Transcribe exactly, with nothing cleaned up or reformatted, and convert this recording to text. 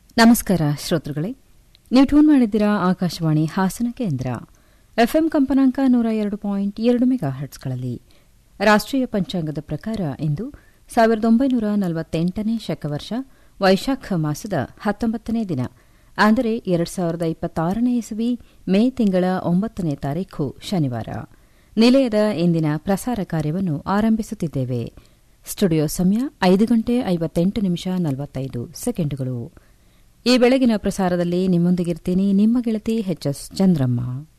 ನಮಸ್ಕಾರ ಶ್ರೋತೃಗಳೇ, ನೀವು ಟ್ಯೂನ್ ಮಾಡಿದ್ದೀರಾ ಆಕಾಶವಾಣಿ ಹಾಸನ ಕೇಂದ್ರ ಎಫ್ಎಂ ಕಂಪನಾಂಕ ನೂರ ಎರಡು ಪಾಯಿಂಟ್ ಎರಡು ಮೆಗಾ ಹರ್ಟ್ಸ್ಗಳಲ್ಲಿ. ರಾಷ್ಟೀಯ ಪಂಚಾಂಗದ ಪ್ರಕಾರ ಇಂದು ಸಾವಿರದ ಒಂಬೈನೂರ ನಲವತ್ತೆಂಟನೇ ಶಕವರ್ಷ ವೈಶಾಖ ಮಾಸದ ಹತ್ತೊಂಬತ್ತನೇ ದಿನ, ಅಂದರೆ ಎರಡು ಸಾವಿರದ ಇಪ್ಪತ್ತಾರನೇ ಇಸವಿ ಮೇ ತಿಂಗಳ ಒಂಬತ್ತನೇ ತಾರೀಖು ಶನಿವಾರ. ನಿಲಯದ ಇಂದಿನ ಪ್ರಸಾರ ಕಾರ್ಯವನ್ನು ಆರಂಭಿಸುತ್ತಿದ್ದೇವೆ. ಸ್ಟುಡಿಯೋ ಸಮಯ ಐದು ಗಂಟೆ ಐವತ್ತೆಂಟು ನಿಮಿಷ ನಲವತ್ತೈದು ಸೆಕೆಂಡುಗಳು. ಈ ಬೆಳಗಿನ ಪ್ರಸಾರದಲ್ಲಿ ನಿಮ್ಮೊಂದಿಗಿರ್ತೀನಿ ನಿಮ್ಮ ಗೆಳತಿ ಎಚ್ ಎಸ್ ಚಂದ್ರಮ್ಮ.